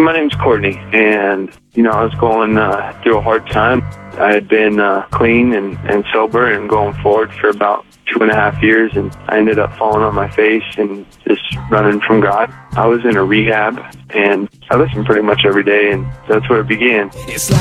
My name's Courtney, and, I was going through a hard time. I had been clean and sober and going forward for about 2.5 years, and I ended up falling on my face and just running from God. I was in a rehab, and I listened pretty much every day, and that's where it began. It's